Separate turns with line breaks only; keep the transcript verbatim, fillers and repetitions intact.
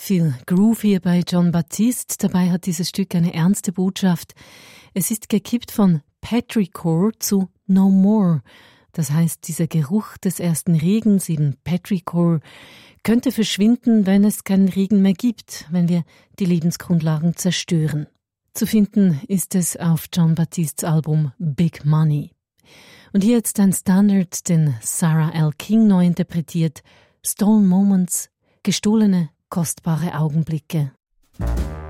Viel Groove hier bei Jon Batiste. Dabei hat dieses Stück eine ernste Botschaft. Es ist gekippt von Petrichor zu No More. Das heißt, dieser Geruch des ersten Regens, eben Petrichor, könnte verschwinden, wenn es keinen Regen mehr gibt, wenn wir die Lebensgrundlagen zerstören. Zu finden ist es auf Jon Batistes Album Big Money. Und hier jetzt ein Standard, den Sarah L. King neu interpretiert, Stolen Moments, gestohlene, kostbare Augenblicke.